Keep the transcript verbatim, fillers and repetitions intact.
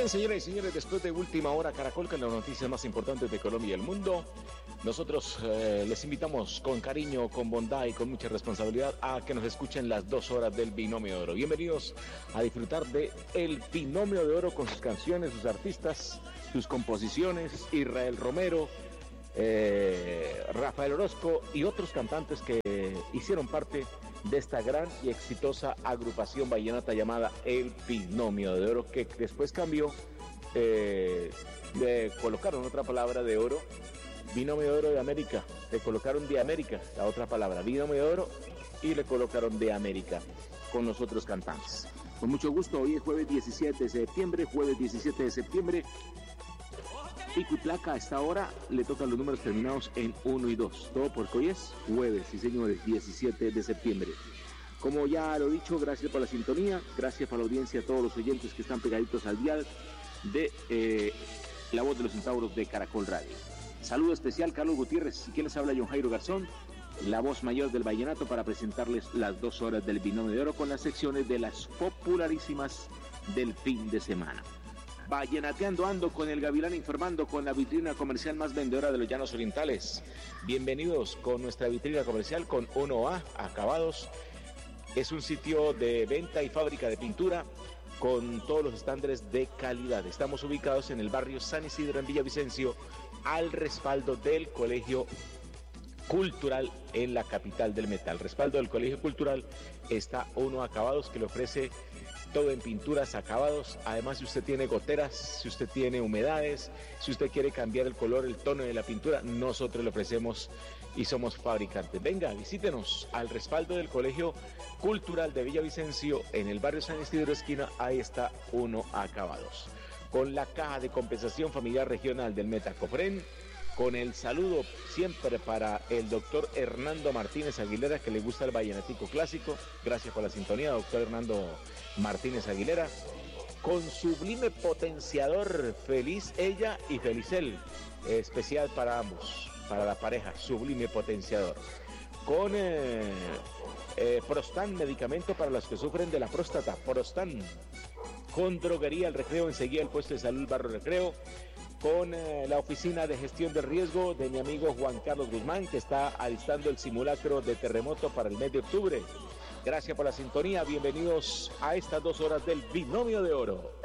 Bien, señoras y señores, después de Última Hora Caracol, con las noticias más importantes de Colombia y el mundo, nosotros eh, les invitamos con cariño, con bondad y con mucha responsabilidad a que nos escuchen las dos horas del Binomio de Oro. Bienvenidos a disfrutar de el Binomio de Oro con sus canciones, sus artistas, sus composiciones, Israel Romero, eh, Rafael Orozco y otros cantantes que hicieron parte de esta gran y exitosa agrupación vallenata llamada El Binomio de Oro, que después cambió, eh, de colocaron otra palabra de oro, Binomio de Oro de América, le colocaron de América, la otra palabra, Binomio de Oro, y le colocaron de América con los otros cantantes. Con mucho gusto, hoy es jueves diecisiete de septiembre, jueves diecisiete de septiembre, pico y placa. A esta hora le tocan los números terminados en uno y dos. Todo porque hoy es jueves, sí señores, diecisiete de septiembre. Como ya lo he dicho, gracias por la sintonía, gracias por la audiencia a todos los oyentes que están pegaditos al dial de eh, La Voz de los Centauros de Caracol Radio. Saludo especial, Carlos Gutiérrez, y quien les habla, John Jairo Garzón, la voz mayor del vallenato, para presentarles las dos horas del Binomio de Oro con las secciones de las popularísimas del fin de semana. Vallenateando ando con el Gavilán, informando con la vitrina comercial más vendedora de los Llanos Orientales. Bienvenidos con nuestra vitrina comercial con uno A Acabados. Es un sitio de venta y fábrica de pintura con todos los estándares de calidad. Estamos ubicados en el barrio San Isidro, en Villavicencio, al respaldo del Colegio Cultural en la capital del Meta. Al respaldo del Colegio Cultural está uno A Acabados, que le ofrece todo en pinturas, acabados. Además, si usted tiene goteras, si usted tiene humedades, si usted quiere cambiar el color, el tono de la pintura, nosotros le ofrecemos y somos fabricantes. Venga, visítenos al respaldo del Colegio Cultural de Villavicencio, en el barrio San Isidro esquina. Ahí está uno A Acabados. Con la caja de compensación familiar regional del Meta Cofren, con el saludo siempre para el doctor Hernando Martínez Aguilera, que le gusta el vallenatico clásico. Gracias por la sintonía, doctor Hernando Martínez Aguilera. Con Sublime Potenciador, feliz ella y feliz él. Especial para ambos, para la pareja, Sublime Potenciador. Con eh, eh, Prostan, medicamento para los que sufren de la próstata, Prostan. Con Droguería El Recreo, enseguida el puesto de salud Barrio Recreo. Con eh, la oficina de gestión de riesgo de mi amigo Juan Carlos Guzmán, que está alistando el simulacro de terremoto para el mes de octubre. Gracias por la sintonía, bienvenidos a estas dos horas del Binomio de Oro.